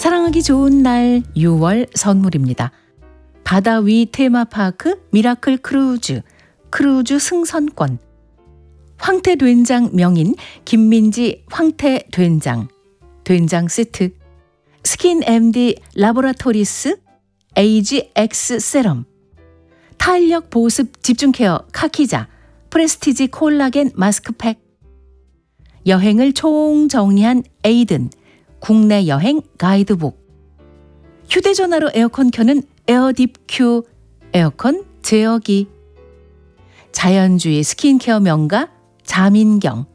사랑하기 좋은 날 6월 선물입니다. 바다 위 테마파크 미라클 크루즈, 크루즈 승선권, 황태된장 명인 김민지 황태된장, 된장 세트, 스킨 MD 라보라토리스 에이지 X 세럼, 탄력 보습 집중 케어 카키자, 프레스티지 콜라겐 마스크팩, 여행을 총정리한 에이든, 국내 여행 가이드북, 휴대전화로 에어컨 켜는 에어딥 큐 에어컨 제어기, 자연주의 스킨케어 명가 자민경,